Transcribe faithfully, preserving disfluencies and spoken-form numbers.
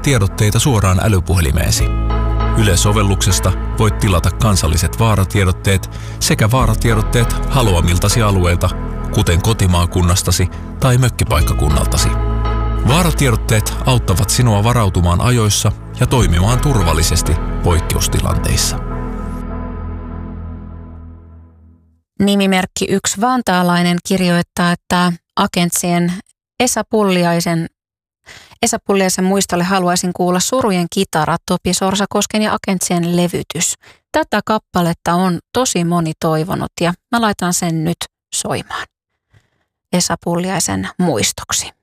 tiedotteita suoraan älypuhelimeesi. Yle-sovelluksesta voit tilata kansalliset vaaratiedotteet sekä vaaratiedotteet haluamiltasi alueilta, kuten kotimaakunnastasi tai mökkipaikkakunnaltasi. Vaaratiedotteet auttavat sinua varautumaan ajoissa ja toimimaan turvallisesti poikkeustilanteissa. Nimimerkki yksi vantaalainen kirjoittaa, että Agentsien Esa Pulliaisen, Esa Pulliaisen muistolle haluaisin kuulla Surujen kitara, Topi Sorsakosken ja Agentsien levytys. Tätä kappaletta on tosi moni toivonut ja mä laitan sen nyt soimaan Esa Pulliaisen muistoksi.